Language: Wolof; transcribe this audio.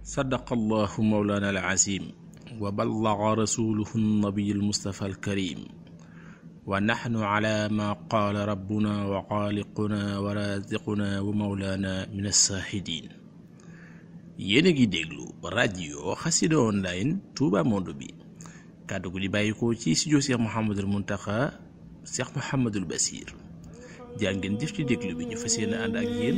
sadaqallahu mawlana al-azim wa ballaga rasuluhu nabiy al-mustafa al-karim wa nahnu ala ma qaala rabbuna wa xaaliquna wa raziquna wa mawlana min as-sahidin. yéen a ngi déglu rajo Xassida online Touba Monde bi kàddu gu di bàyyikoo ci studio Cheikh Mouhamadul Mountakha Cheikh Mouhamadul Bassir jaa ngeen jëf ci déglu bi ñu fas yéene ànd ak yéen